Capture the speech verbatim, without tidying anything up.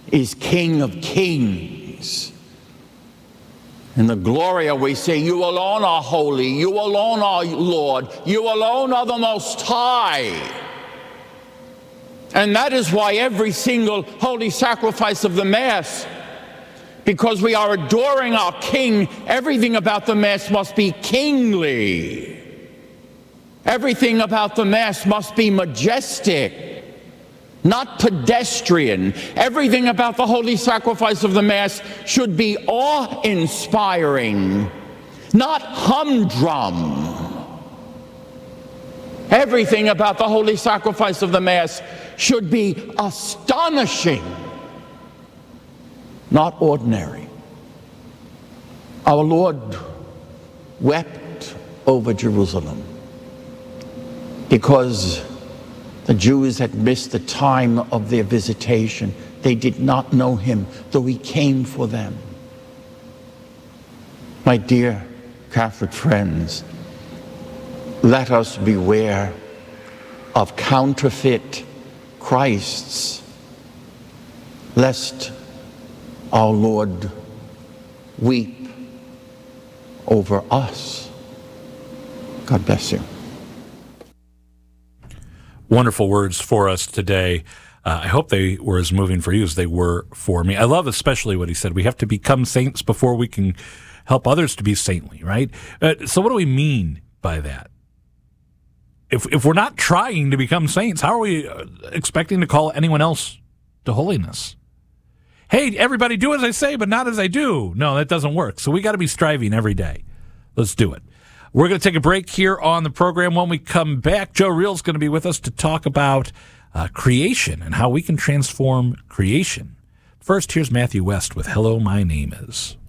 is King of Kings. In the Gloria we say, you alone are holy, you alone are Lord, you alone are the Most High. And that is why every single holy sacrifice of the Mass, because we are adoring our King, everything about the Mass must be kingly. Everything about the Mass must be majestic, not pedestrian. Everything about the holy sacrifice of the Mass should be awe-inspiring, not humdrum. Everything about the holy sacrifice of the Mass should be astonishing, not ordinary. Our Lord wept over Jerusalem because the Jews had missed the time of their visitation. They did not know him, though he came for them. My dear Catholic friends, let us beware of counterfeit Christs, lest our Lord weep over us. God bless you. Wonderful words for us today. Uh, I hope they were as moving for you as they were for me. I love especially what he said. We have to become saints before we can help others to be saintly, right? Uh, so what do we mean by that? If if we're not trying to become saints, how are we expecting to call anyone else to holiness? Hey, everybody do as I say, but not as I do. No, that doesn't work. So we got to be striving every day. Let's do it. We're going to take a break here on the program. When we come back, Joe Reel's going to be with us to talk about uh, creation and how we can transform creation. First, here's Matthew West with Hello, My Name Is.